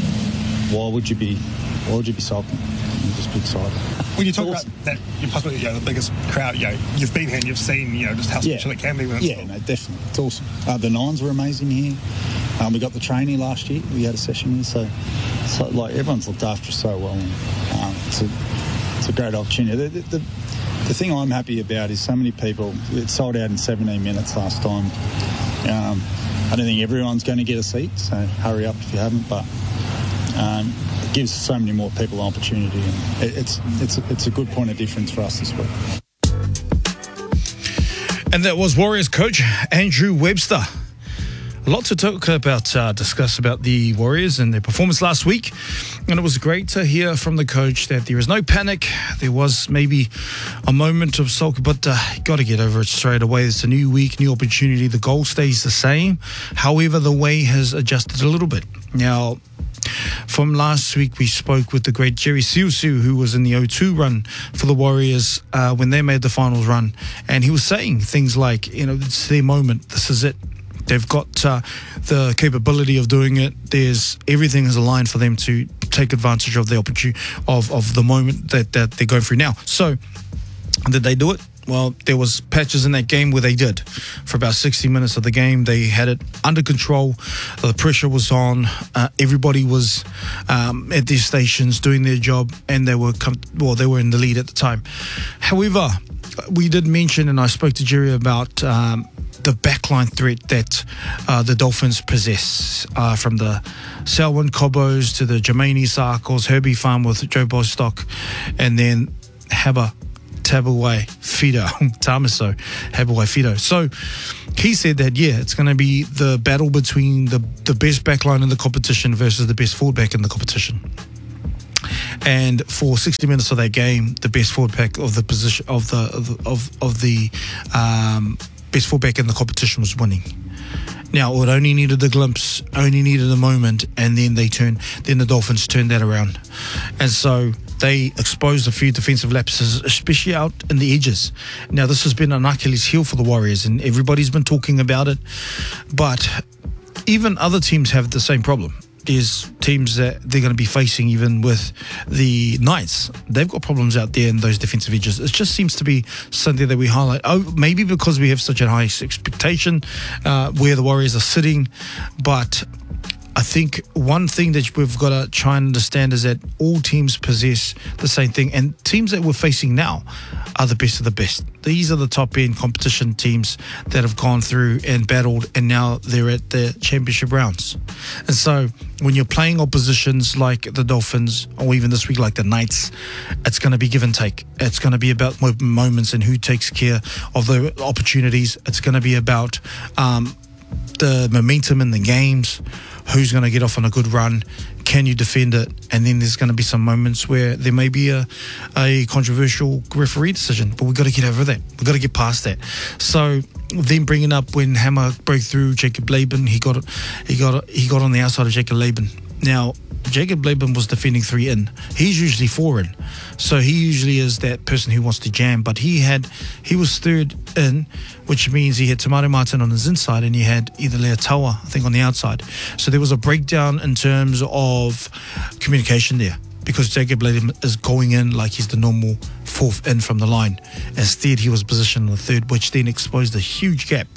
why would you be why would you be sulking? You just be excited. When you talk awesome. about that, you're possibly, you know, the biggest crowd, you know, you've been here and you've seen, you know, just how special yeah. it can be when it's Yeah, no, definitely. It's awesome. Uh, the Nines were amazing here. Um, we got the trainee last year. We had a session here, so, so like everyone's looked after us so well. And, um, it's a it's a great opportunity. The, the, the, The thing I'm happy about is so many people, it sold out in seventeen minutes last time. Um, I don't think everyone's going to get a seat, so hurry up if you haven't, but um, it gives so many more people an opportunity, and it, it's, it's, it's a good point of difference for us this week. And that was Warriors coach Andrew Webster. A lot to talk about, uh, discuss about the Warriors and their performance last week. And it was great to hear from the coach that there is no panic. There was maybe a moment of sulk, but uh, got to get over it straight away. It's a new week, new opportunity. The goal stays the same. However, the way has adjusted a little bit. Now, from last week, we spoke with the great Jerry Siusiu, who was in the O two run for the Warriors uh, when they made the finals run. And he was saying things like, you know, it's their moment. This is it. They've got uh, the capability of doing it. There's everything is aligned for them to take advantage of the opportunity of, of the moment that, that they're going through now. So, did they do it? Well, there was patches in that game where they did. For about sixty minutes of the game, they had it under control. The pressure was on. Uh, everybody was um, at their stations doing their job, and they were com- well, they were in the lead at the time. However, we did mention, and I spoke to Jerry about um, the backline threat that uh, the Dolphins possess, uh, from the Selwyn Cobbos to the Jermaine Sarkles, Herbie Farm with Joe Bostock, and then Haba Tabuai Fido, Tamaso, Habawai Fido. So he said that, yeah, it's going to be the battle between the, the best backline in the competition versus the best forward back in the competition. And for sixty minutes of that game, the best forward back of the position of the of of, of the um, best forward back in the competition was winning. Now, it only needed a glimpse, only needed a moment, and then they turned. Then the Dolphins turned that around, and so they exposed a few defensive lapses, especially out in the edges. Now, this has been an Achilles heel for the Warriors, and everybody's been talking about it. But even other teams have the same problem. There's teams that they're going to be facing, even with the Knights. They've got problems out there in those defensive edges. It just seems to be something that we highlight. Oh, maybe because we have such a high expectation uh, where the Warriors are sitting. But I think one thing that we've got to try and understand is that all teams possess the same thing. And teams that we're facing now are the best of the best. These are the top-end competition teams that have gone through and battled, and now they're at the championship rounds. And so when you're playing oppositions like the Dolphins, or even this week like the Knights, it's going to be give and take. It's going to be about moments and who takes care of the opportunities. It's going to be about um, the momentum in the games. Who's going to get off on a good run? Can you defend it? And then there's going to be some moments where there may be a, a controversial referee decision, but we've got to get over that. We've got to get past that. So then bringing up when Hammer broke through Jacob Laban, he got he got he got on the outside of Jacob Laban. Now, Jacob Laban was defending three in. He's usually four in. So he usually is that person who wants to jam. But he had he was third in, which means he had Tamari Martin on his inside and he had either Leatawa, I think, on the outside. So there was a breakdown in terms of communication there, because Jacob Laban is going in like he's the normal fourth in from the line. Instead, he was positioned in the third, which then exposed a huge gap.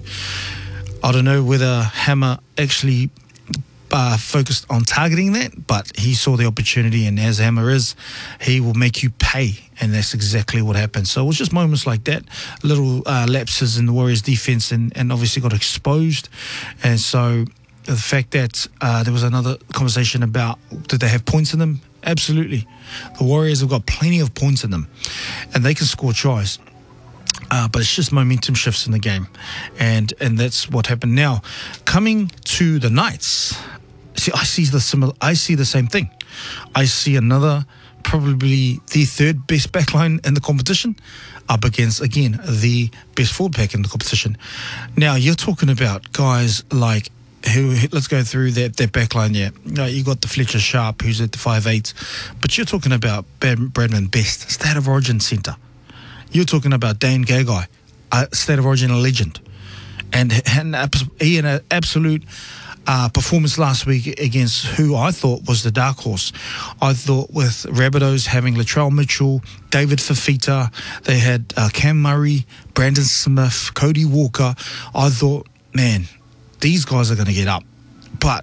I don't know whether Hammer actually Uh, focused on targeting that, but he saw the opportunity, and as Hammer is, he will make you pay, and that's exactly what happened. So it was just moments like that, little uh, lapses in the Warriors defense, and, and obviously got exposed. And so the fact that uh, there was another conversation about, did they have points in them? Absolutely. The Warriors have got plenty of points in them, and they can score tries. Uh, but it's just momentum shifts in the game, and and that's what happened. Now, coming to the Knights, see, I see the similar. I see the same thing. I see another, probably the third best backline in the competition, up against again the best forward pack in the competition. Now you're talking about guys like who. Let's go through that that backline. Yeah, you, you got the Fletcher Sharp, who's at the five eight, but you're talking about Bradman Best, State of Origin centre. You're talking about Dane Gagai, a State of Origin legend, and, and he had an absolute uh, performance last week against who I thought was the dark horse. I thought with Rabbitohs having Latrell Mitchell, David Fafita, they had uh, Cam Murray, Brandon Smith, Cody Walker. I thought, man, these guys are going to get up. But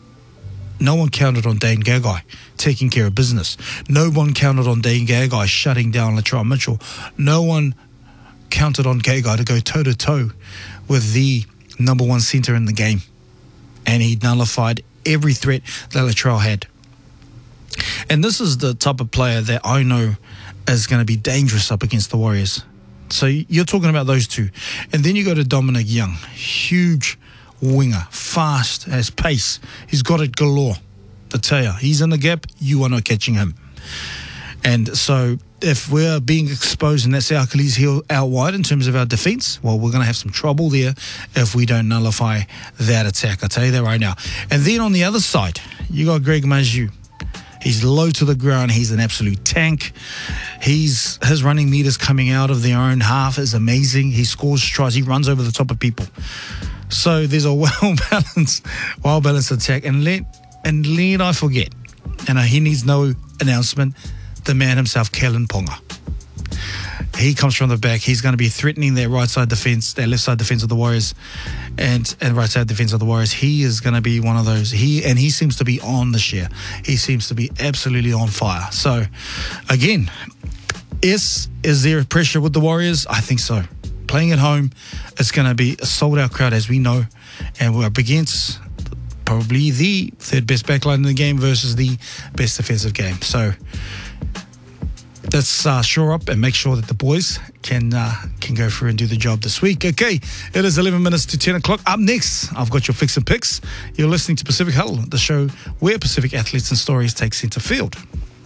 no one counted on Dane Gagai taking care of business. No one counted on Dane Gagai shutting down Latrell Mitchell. No one counted on Gagai to go toe-to-toe with the number one centre in the game. And he nullified every threat that Latrell had. And this is the type of player that I know is going to be dangerous up against the Warriors. So you're talking about those two. And then you go to Dominic Young. Huge winger, fast, has pace. He's got it galore. I tell you, he's in the gap, you are not catching him. And so if we're being exposed and that's our Achilles heel out wide in terms of our defence, well, we're going to have some trouble there if we don't nullify that attack. I tell you that right now. And then on the other side, you got Greg Marzhew. He's low to the ground. He's an absolute tank. He's his running meters coming out of their own half is amazing. He scores tries. He runs over the top of people. So there's a well-balanced, well-balanced attack. And let and let I forget, and he needs no announcement, the man himself, Kellen Ponga. he comes from the back. He's going to be threatening their right side defense, their left side defense of the Warriors, and and right side defense of the Warriors. He is going to be one of those. He and he seems to be on this year. He seems to be absolutely on fire. So, again, is is there pressure with the Warriors? I think so. Playing at home, it's going to be a sold-out crowd, as we know, and we're up against probably the third best backline in the game versus the best defensive game. So let's uh, shore up and make sure that the boys can uh, can go through and do the job this week. Okay, it is eleven minutes to ten o'clock. Up next, I've got your Fix and Picks. You're listening to Pacific Huddle, the show where Pacific athletes and stories take centre field.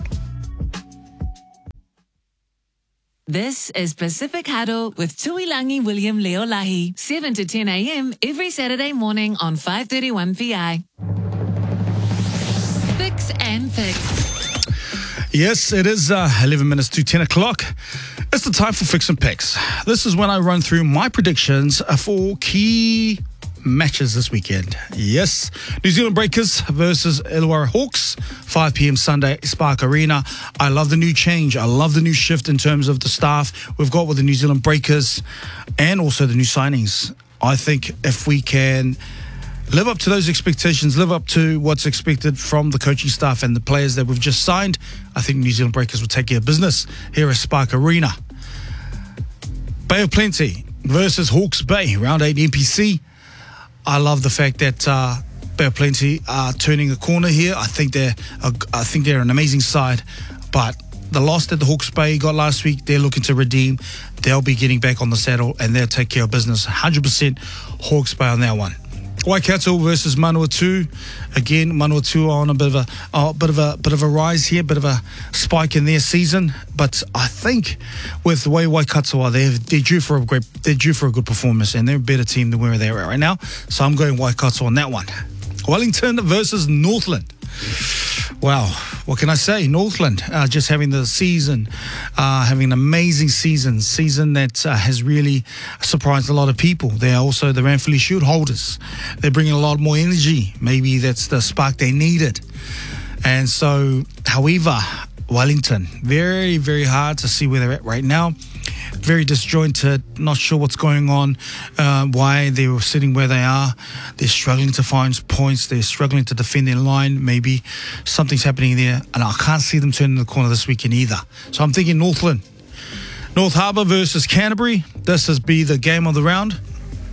This is Pacific Huddle with Tuilangi William Leolahi, seven to ten a.m. every Saturday morning on five thirty-one P I. Fix and Picks. Yes, it is uh, eleven minutes to ten o'clock. It's the time for Fix and Picks. This is when I run through my predictions for key matches this weekend. Yes, New Zealand Breakers versus Illawarra Hawks, five p.m. Sunday, Spark Arena. I love the new change. I love the new shift in terms of the staff we've got with the New Zealand Breakers and also the new signings. I think if we can live up to those expectations, live up to what's expected from the coaching staff and the players that we've just signed, I think New Zealand Breakers will take care of business here at Spark Arena. Bay of Plenty versus Hawke's Bay, round eight N P C. I love the fact that uh, Bay of Plenty are turning a corner here. I think they're, a, I think they're an amazing side, but the loss that the Hawke's Bay got last week, they're looking to redeem. They'll be getting back on the saddle and they'll take care of business. one hundred percent Hawke's Bay on that one. Waikato versus Manawatu. Again, Manawatu are on a bit of a, a bit of a bit of a rise here, bit of a spike in their season. But I think with the way Waikato are, they're, they're due for a great, they're due for a good performance, and they're a better team than where they're at right now. So I'm going Waikato on that one. Wellington versus Northland. Wow, what can I say? Northland uh, just having the season, uh, having an amazing season, season that uh, has really surprised a lot of people. They are also the Ranfurly Shield holders. They're bringing a lot more energy. Maybe that's the spark they needed. And so, however, Wellington, very, very hard to see where they're at right now. Very disjointed, not sure what's going on, uh, why they were sitting where they are. They're struggling to find points. They're struggling to defend their line. Maybe something's happening there, and I can't see them turning the corner this weekend either. So I'm thinking Northland. North Harbour versus Canterbury. This has been the game of the round.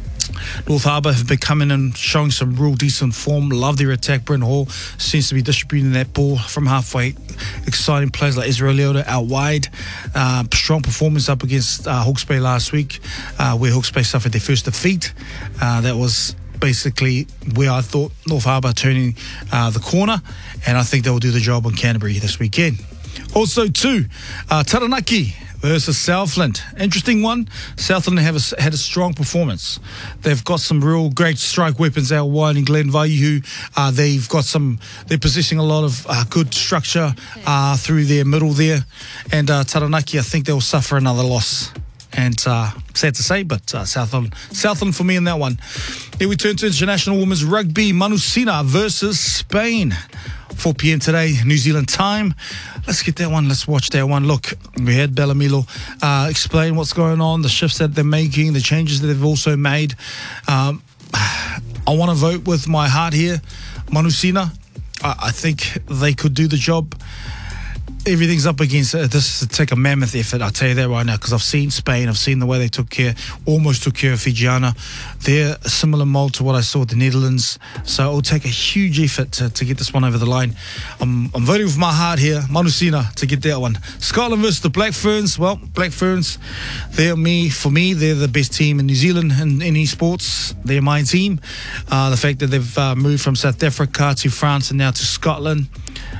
North Harbour have been coming and showing some real decent form. Love their attack. Brent Hall seems to be distributing that ball from halfway. Exciting players like Israel Leota out wide. Uh, strong performance up against uh, Hawke's Bay last week, uh, where Hawke's Bay suffered their first defeat. Uh, that was basically where I thought North Harbour turning uh, the corner, and I think they will do the job on Canterbury this weekend. Also, too, uh, Taranaki versus Southland. Interesting one. Southland have a, had a strong performance. They've got some real great strike weapons out wide in Glenn Vaihu. Uh, they've got some, they're possessing a lot of uh, good structure uh, through their middle there. And uh, Taranaki, I think they'll suffer another loss. And uh, sad to say, but uh, Southland, Southland for me in that one. Here we turn to International Women's Rugby. Manusina versus Spain. four p.m. today, New Zealand time. Let's get that one. Let's watch that one. Look, we had Bellamilo uh, explain what's going on, the shifts that they're making, the changes that they've also made. Um, I want to vote with my heart here. Manusina, I, I think they could do the job. Everything's up against it. This is to take a mammoth effort, I'll tell you that right now, because I've seen Spain, I've seen the way they took care, almost took care of Fijiana. They're a similar mold to what I saw with the Netherlands, so it'll take a huge effort to, to get this one over the line. I'm, I'm voting with my heart here, Manusina, to get that one. Scotland versus the Black Ferns. Well, Black Ferns, they're me, for me, they're the best team in New Zealand in, in esports. They're my team. Uh, the fact that they've uh, moved from South Africa to France and now to Scotland,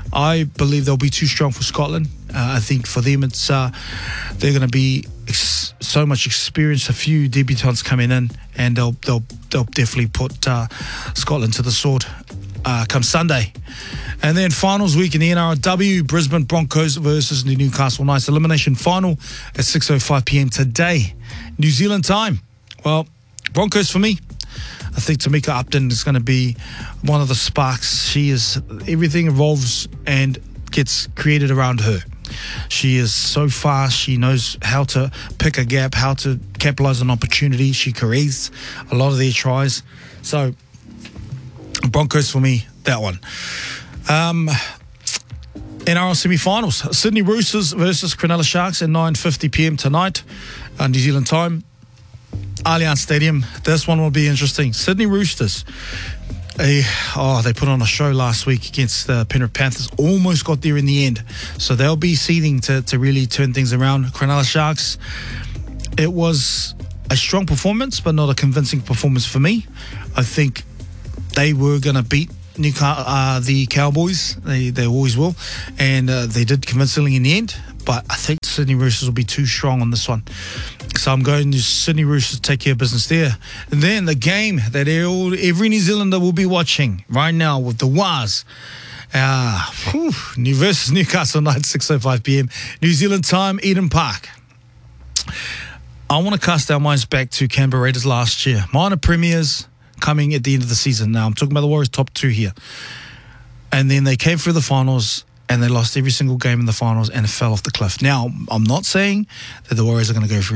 I believe they'll be too strong for Scotland. Uh, I think for them, it's uh, they're going to be ex- so much experience. A few debutants coming in, and they'll they'll they'll definitely put uh, Scotland to the sword uh, come Sunday. And then finals week in the N R L W, Brisbane Broncos versus the Newcastle Knights. Elimination final at six oh five p.m. today, New Zealand time. Well, Broncos for me. I think Tamika Upton is going to be one of the sparks. She is, everything evolves and gets created around her. She is so fast. She knows how to pick a gap, how to capitalize on opportunity. She creates a lot of their tries. So, Broncos for me, that one. Um, N R L semi-finals, Sydney Roosters versus Cronulla Sharks at nine fifty p.m. tonight, uh, New Zealand time, Allianz Stadium. This one will be interesting. Sydney Roosters, a, oh, they put on a show last week against the Penrith Panthers. Almost got there in the end. So they'll be seething to, to really turn things around. Cronulla Sharks, it was a strong performance, but not a convincing performance for me. I think they were going to beat Newcastle, uh, the Cowboys. They they always will, and uh, they did convincingly in the end. But I think Sydney Roosters will be too strong on this one, so I'm going to Sydney Roosters to take care of business there. And then the game that all, every New Zealander will be watching right now with the Waz. Uh, whew, New versus Newcastle night, six oh five p.m. New Zealand time, Eden Park. I want to cast our minds back to Canberra Raiders last year. Minor premiers coming at the end of the season. Now, I'm talking about the Warriors top two here. And then they came through the finals and they lost every single game in the finals and it fell off the cliff. Now, I'm not saying that the Warriors are going to go through